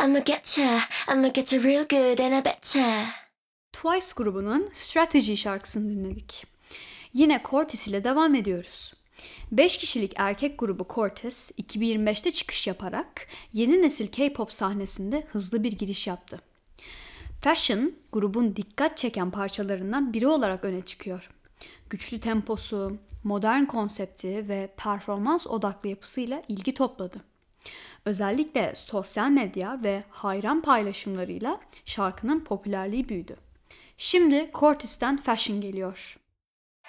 I'ma get ya real good and I betcha. Twice grubunun Strategy şarkısını dinledik. Yine Cortez ile devam ediyoruz. 5 kişilik erkek grubu Cortez 2025'te çıkış yaparak yeni nesil K-pop sahnesinde hızlı bir giriş yaptı. Fashion grubun dikkat çeken parçalarından biri olarak öne çıkıyor. Güçlü temposu, modern konsepti ve performans odaklı yapısıyla ilgi topladı. Özellikle sosyal medya ve hayran paylaşımlarıyla şarkının popülerliği büyüdü. Şimdi Cortez'ten Fashion geliyor.